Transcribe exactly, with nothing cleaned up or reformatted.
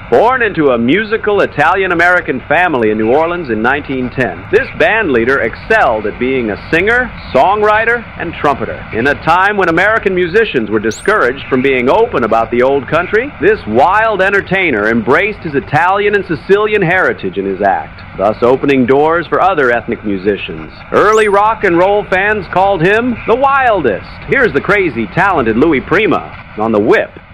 Born into a musical Italian-American family in New Orleans in nineteen ten, this band leader excelled at being a singer, songwriter, and trumpeter. In a time when American musicians were discouraged from being open about the old country, this wild entertainer embraced his Italian and Sicilian heritage in his act, thus opening doors for other ethnic musicians. Early rock and roll fans called him the Wildest. Here's the crazy, talented Louis Prima on The Whip.